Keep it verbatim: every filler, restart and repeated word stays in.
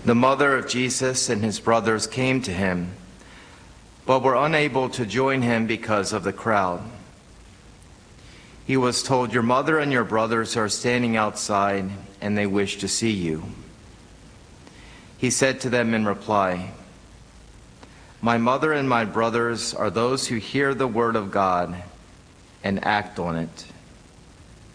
The mother of Jesus and his brothers came to him, but were unable to join him because of the crowd. He was told, "Your mother and your brothers are standing outside, and they wish to see you." He said to them in reply, "My mother and my brothers are those who hear the word of God and act on it."